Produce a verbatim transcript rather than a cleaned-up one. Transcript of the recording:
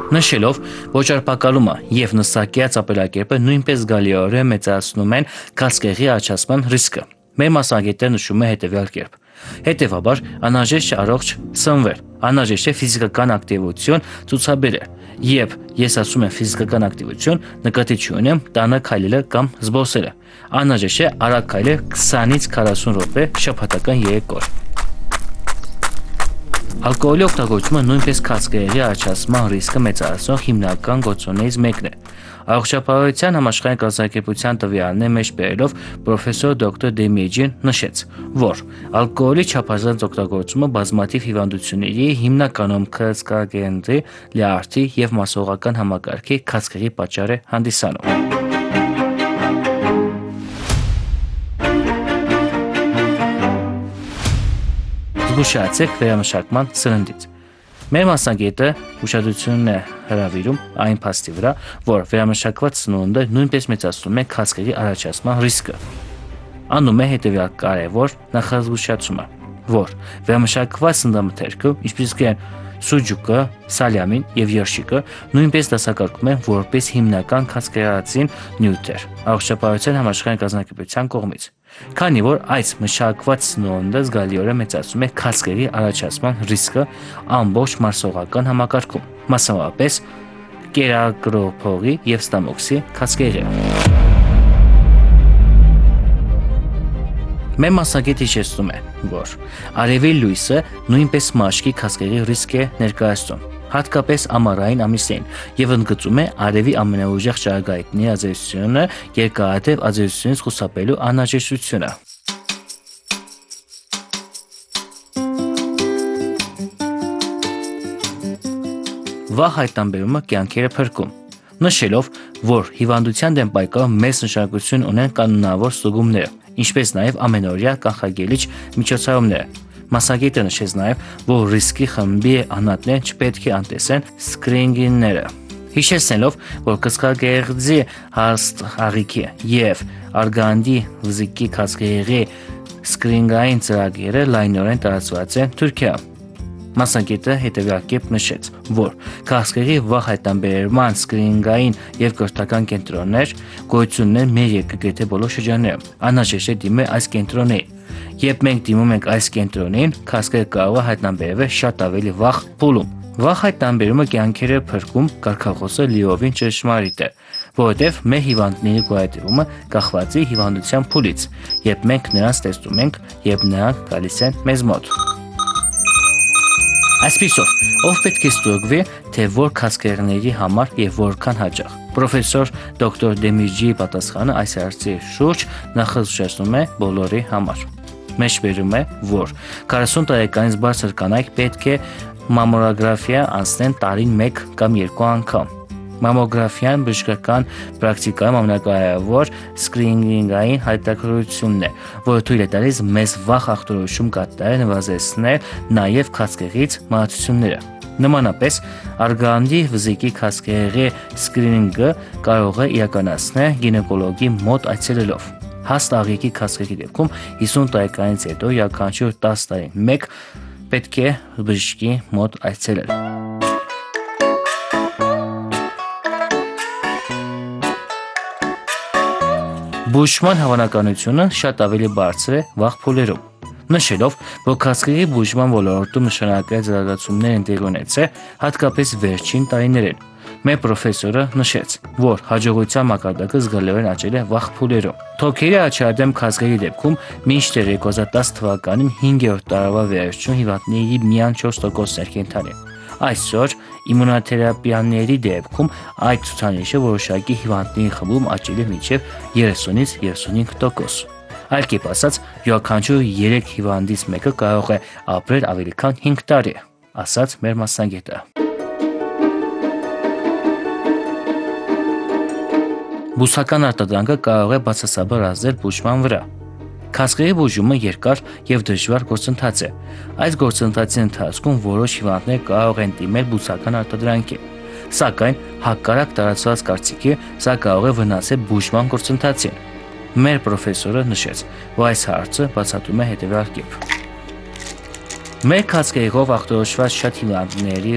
Նշելով, ոչ արբակալումը և նսակյաց ապրելակերպը նույնպես զգալիորեն մեծացնում են քաղցկեղի առաջացման ռիսկը։ Մեր մասնագետը նշում է հետևյալ կերպ. Հետևաբար, անհրաժեշտ է առողջ սնվել, անհրաժեշտ է ֆիզիկական ակտիվություն ցուցաբերել, եւ ես ասում եմ ֆիզիկական ակտիվություն, նկատի չունեմ տանը քայլելը կամ զբոսելը։ Անհրաժեշտ է արագ քայլել քսանից քառասուն րոպե շաբաթական երեք օր։ Ալկոհոլի օգտագործումը նույնպես քաղցկեղի առաջացման ռիսկը մեծացնող հիմնական գործոններից մեկն է։ Առողջապահության համաշխարհային կազմակերպության տվյալներ մեջ բերելով պրոֆեսոր դոկտոր Դեմիջին նշեց, որ ալկոհոլի չափազանց օգտագործումը բազմաթիվ հիվանդությունների, հիմնականում քրծքագենդի, լյարդի և մասողական համակարգի քաղցկեղի պատճառ է հանդիսանում։ Զգուշացեք վերամշակման սննդից։ Մեր մասնագետը ուշադրությունն է հրավիրում այն փաստի վրա, որ վերամշակված սնունդը նույնպես մեծացնում է քաղցկեղի առաջացման ռիսկը։ Անում է հետևյալ կարևոր նախազգուշացումը, որ վերամշակված սննդամթերքը, ինչպես են սուջուկը, սալյամին և երշիկը, նույնպես դասակարգում են որպես հիմնական քաղցկեղածին նյութեր Առողջապահության համաշխարհային կազմակերպության կողմից, քանի որ այս մշակված սնունդը զգալիորեն մեծացնում է քաղցկեղի առաջացման ռիսկը ամբողջ մարսողական համակարգում, մասնավորապես կերակրափողի և ստամոքսի քաղցկեղի։ Մեր մասնագետը հիշեցնում է, որ արևի լույսը նույնպես մաշկի քաղցկեղի ռիսկ է ներկայացնում, հատկապես ամառային ամիսներին, և ընդգծում է արևի ամենաուժեղ ճառագայթների ազդեցությունը երկարատև ազդեցությունից խուսափելու անհրաժեշտությունը։ Վաղ հայտնաբերումը կյանքերը փրկում։ Նշելով, որ հիվանդության դեմ պայքարում մեծ նշանակություն ունեն կանոնավոր ստուգումները, ինչպես նաև ամենօրյա կանխարգելիչ միջոցառումները։ Մասնագետը նշեց նաև, որ ռիսկի խմբի անհատներն չպետք է անտեսեն սկրինինգները, հիշեցնելով, որ կրծքագեղձի հաստ աղիքի և արգանդի վզիկի քաղցկեղի սկրինինգային ծրագրերը լայնորեն տարածված են Թուրքիայում։ Մասնագետը հետևյալ կերպ նշեց, որ քաղցկեղի վաղ հայտնաբերման սկրինինգային և կրթական կենտրոններ գոյություն ունեն մեր երկրի գրեթե բոլոր շրջաններում։ Անհրաժեշտ է դիմել այս կենտրոններին։ Երբ մենք դիմում ենք այս կենտրոնին, քաղցկեղը կարող է հայտնաբերվել շատ ավելի վաղ փուլում։ Վաղ հայտնաբերումը կյանքերը փրկում կարգախոսը լիովին ճշմարիտ է, որովհետև մեր հիվանդների գոյատևումը կախված է հիվանդության փուլից, երբ մենք նրանց տեսնում ենք, երբ նրանք գալիս են մեզ մոտ։ Այսպիսով, ով պետք է ստուգվի, թե որ քաղցկեղների համար և որքան հաճախ։ Պրոֆեսոր դոկտոր Դեմիջիի պատասխանը այս հարցի շուրջ նախազգուշացնում է բոլորի համար։ Մեջբերում է, որ քառասուն տարեկանից բարձր կանայք պետք է մամմոգրաֆիա անցնեն տարին մեկ կամ երկու անգամ։ Մամմոգրաֆիան բժշկական պրակտիկայում ամենակարևոր սկրինինգային հայտարարությունն է, որը թույլ է տալիս մեզ վաղ ախտորոշում կատարել, նվազեցնել նաև քաղցկեղից մահացությունները։ Նմանապես, արգանդի վզիկի քաղցկեղի սկրինինգը կարող է իրականացնել գինեկոլոգի մոտ այցելելով։ Հաստ աղիքի քաղցկեղի դեպքում հիսուն տարեկանից հետո յուրաքանչյուր տասը տարին մեկ պետք է բժշկի մոտ այցելել։ Բուժման հավանականությունը շատ ավելի բարձր է վաղ փուլերում։ Նշելով, որ քաղցկեղի բուժման ոլորտում նշանակալի զարգացումներ են տեղի ունեցել, հատկապես վերջին տարիներին, մեր պրոֆեսորը նշեց, որ հաջողության մակարդակը զգալիորեն աճել է վաղ փուլերում։ Թոքերի առաջադեմ քաղցկեղի դեպքում մինչդեռ երկու հազար տասը թվականին հինգերորդ տարվա վերջում հիվանդների միայն չորս տոկոսն էր կենդանի։ Այսօր իմունոթերապիաների դեպքում այդ ցուցանիշը որոշակի հիվանդների խմբում աճել է մինչև երեսունից երեսունհինգ տոկոս։ Այլ կերպ ասած, յուրաքանչյուր երեք հիվանդից մեկը կարող է ապրել ավելի քան հինգ տարի, ասաց մեր մասնագետը։ Բուսական արտադրանքը կարող է բացասաբար ազդել բուժման վրա։ Քաղցկեղի բուժումը երկար և դժվար գործընթաց է։ Այս գործընթացի ընթացքում որոշ հիվանդներ կարող են դիմել բուսական արտադրանքի, սակայն հակառակ տարածված կարծիքի, սա կարող է վնասել բուժման գործընթացին։ Մեր պրոֆեսորը նշեց, որ այս հարցը բացատրում է հետևյալ կերպ. Մեր քաղցկեղով ախտորոշված շատ հիվանդների